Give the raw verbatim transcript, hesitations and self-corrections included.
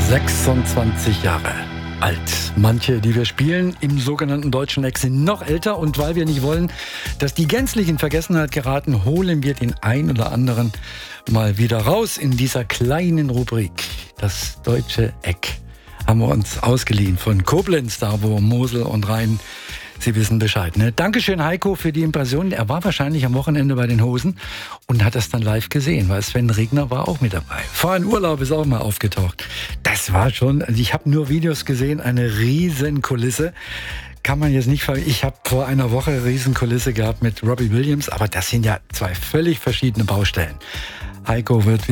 sechsundzwanzig Jahre alt. Manche, die wir spielen im sogenannten deutschen Eck, sind noch älter. Und weil wir nicht wollen, dass die gänzlich in Vergessenheit geraten, holen wir den ein oder anderen mal wieder raus in dieser kleinen Rubrik. Das deutsche Eck haben wir uns ausgeliehen von Koblenz, da wo Mosel und Rhein, Sie wissen Bescheid. Ne? Dankeschön, Heiko, für die Impression. Er war wahrscheinlich am Wochenende bei den Hosen und hat das dann live gesehen, weil Sven Regner war auch mit dabei. Vor einem Urlaub ist auch mal aufgetaucht. Das war schon, ich habe nur Videos gesehen, eine riesen Kulisse. Kann man jetzt nicht ver... Ich habe vor einer Woche eine Riesenkulisse gehabt mit Robbie Williams, aber das sind ja zwei völlig verschiedene Baustellen. Heiko wird